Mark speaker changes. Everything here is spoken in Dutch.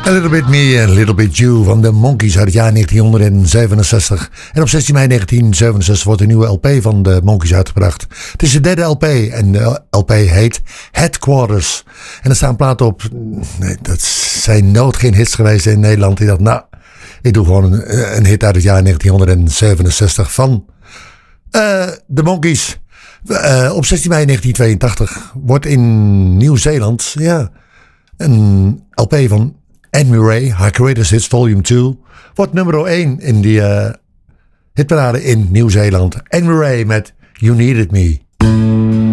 Speaker 1: A Little Bit Me and A Little Bit You van de Monkees uit het jaar 1967. En op 16 mei 1967 wordt een nieuwe LP van de Monkees uitgebracht. Het is de derde LP en de LP heet Headquarters. En er staan platen op. Nee, dat zijn nooit geen hits geweest in Nederland. Ik dacht, nou, ik doe gewoon een hit uit het jaar 1967 van de Monkees. Op 16 mei 1982 wordt in Nieuw-Zeeland een LP van Anne Murray, Her Greatest Hits Volume 2, wordt nummer 1 in die hitparade in Nieuw-Zeeland. Anne Murray met You Needed Me.